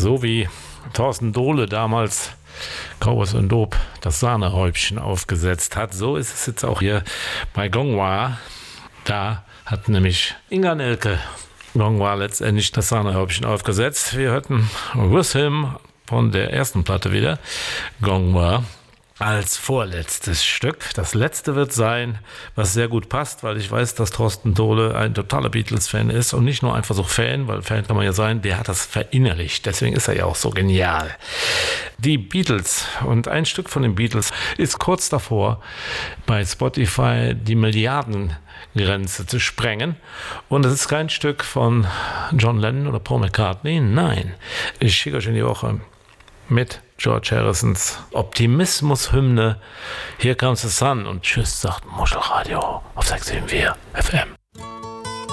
So wie Thorsten Dohle damals Cowboys und Dope das Sahnehäubchen aufgesetzt hat, so ist es jetzt auch hier bei Gongwa. Da hat nämlich Inga Nelke Gongwa letztendlich das Sahnehäubchen aufgesetzt. Wir hörten With Him von der ersten Platte wieder, Gongwa, als vorletztes Stück. Das letzte wird sein, was sehr gut passt, weil ich weiß, dass Thorsten Dohle ein totaler Beatles-Fan ist und nicht nur einfach so Fan, weil Fan kann man ja sein, der hat das verinnerlicht. Deswegen ist er ja auch so genial. Die Beatles und ein Stück von den Beatles ist kurz davor, bei Spotify die Milliardengrenze zu sprengen. Und es ist kein Stück von John Lennon oder Paul McCartney. Nein, ich schicke euch in die Woche mit George Harrisons Optimismus-Hymne Here Comes the Sun und tschüss, sagt Muschelradio auf 674 FM.